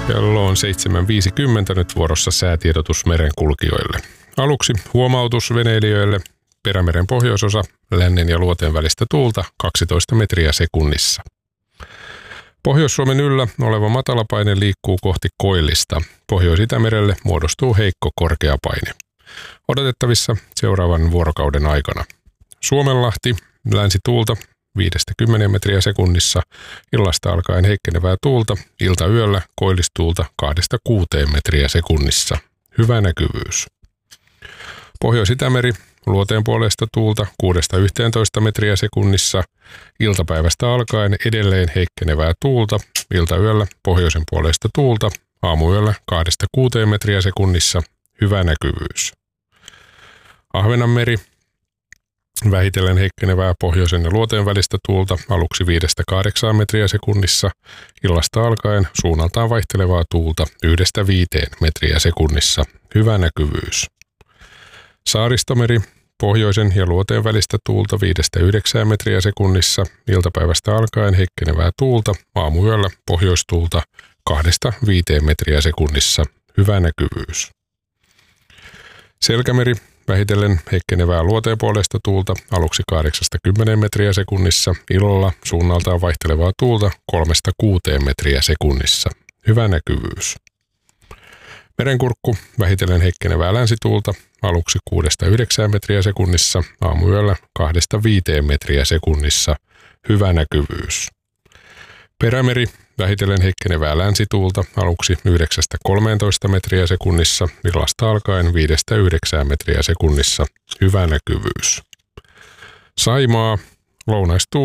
Kello on 7.50, nyt vuorossa säätiedotus merenkulkijoille. Aluksi huomautus veneilijöille. Perämeren pohjoisosa, lännen ja luoteen välistä tuulta 12 metriä sekunnissa. Pohjois-Suomen yllä oleva matalapaine liikkuu kohti koillista. Pohjois-Itämerelle muodostuu heikko korkeapaine. Odotettavissa seuraavan vuorokauden aikana. Suomenlahti, länsituulta 5-10 metriä sekunnissa, illasta alkaen heikkenevää tuulta, iltayöllä koillistuulta 2-6 metriä sekunnissa. Hyvä näkyvyys. Pohjois-Itämeri, luoteen puolesta tuulta 6-11 metriä sekunnissa, iltapäivästä alkaen edelleen heikkenevää tuulta, iltayöllä pohjoisen puolesta tuulta, aamuyöllä 2-6 metriä sekunnissa. Hyvä näkyvyys. Ahvenanmeri, vähitellen heikkenevää pohjoisen ja luoteen välistä tuulta, aluksi 5-8 metriä sekunnissa, illasta alkaen suunnaltaan vaihtelevaa tuulta 1-5 metriä sekunnissa. Hyvä näkyvyys. Saaristomeri, pohjoisen ja luoteen välistä tuulta 5-9 metriä sekunnissa, iltapäivästä alkaen heikkenevää tuulta, aamuyöllä pohjoistuulta 2-5 metriä sekunnissa. Hyvä näkyvyys. Selkämeri, vähitellen heikkenevää luoteen puolesta tuulta, aluksi 8-10 metriä sekunnissa, illalla suunnaltaan vaihtelevaa tuulta 3-6 metriä sekunnissa. Hyvä näkyvyys. Merenkurkku, vähitellen heikkenevää länsituulta, aluksi 6-9 metriä sekunnissa, aamuyöllä 2-5 metriä sekunnissa. Hyvä näkyvyys. Perämeri, vähitellen heikkenevää länsituulta, aluksi 9-13 metriä sekunnissa, illasta alkaen 5-9 metriä sekunnissa. Hyvä näkyvyys. Saimaa, lounaistuulta